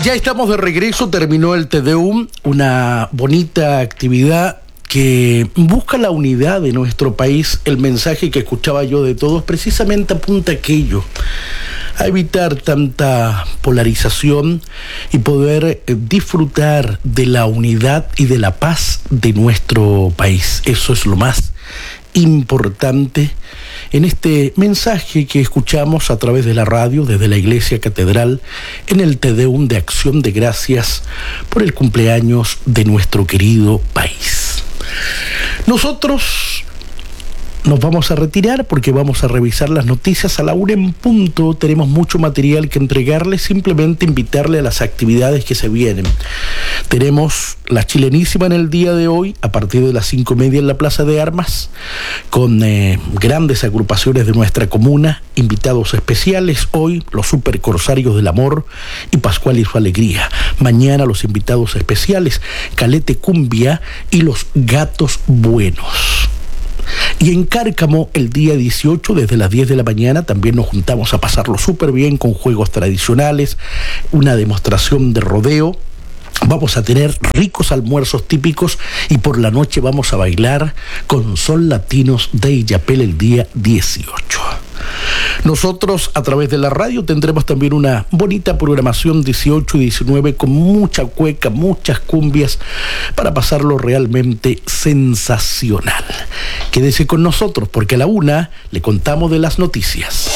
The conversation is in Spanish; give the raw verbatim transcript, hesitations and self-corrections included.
Ya estamos de regreso, terminó el Te Deum, una bonita actividad que busca la unidad de nuestro país. El mensaje que escuchaba yo de todos precisamente apunta a aquello, a evitar tanta polarización y poder disfrutar de la unidad y de la paz de nuestro país. Eso es lo más importante en este mensaje que escuchamos a través de la radio desde la Iglesia Catedral en el Te Deum de Acción de Gracias por el cumpleaños de nuestro querido país. Nosotros nos vamos a retirar porque vamos a revisar las noticias a la una en punto. Tenemos mucho material que entregarle, simplemente invitarle a las actividades que se vienen. Tenemos la chilenísima en el día de hoy, a partir de las cinco y media en la Plaza de Armas, con eh, grandes agrupaciones de nuestra comuna, invitados especiales. Hoy, los Super Corsarios del Amor y Pascual y su Alegría. Mañana, los invitados especiales, Calete Cumbia y los Gatos Buenos. Y en Cárcamo, el día dieciocho, desde las diez de la mañana, también nos juntamos a pasarlo súper bien con juegos tradicionales, una demostración de rodeo. Vamos a tener ricos almuerzos típicos y por la noche vamos a bailar con Son Latinos de Illapel el día dieciocho. Nosotros a través de la radio tendremos también una bonita programación dieciocho y diecinueve con mucha cueca, muchas cumbias para pasarlo realmente sensacional. Quédese con nosotros porque a la una le contamos de las noticias.